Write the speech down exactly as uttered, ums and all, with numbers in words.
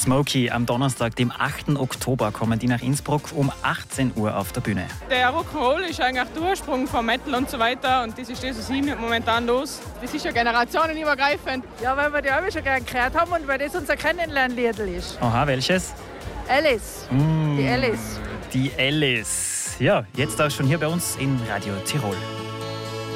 Smokey am Donnerstag, dem achten Oktober, kommen die nach Innsbruck um achtzehn Uhr auf der Bühne. Der Rock'n'Roll ist eigentlich der Ursprung von Metal und so weiter und das ist das, was ich momentan los. Das ist ja generationenübergreifend. Ja, weil wir die alle schon gerne gehört haben und weil das unser Kennenlernlied ist. Aha, welches? Alice. Mm, Die Alice. Die Alice. Ja, jetzt auch schon hier bei uns in Radio Tirol.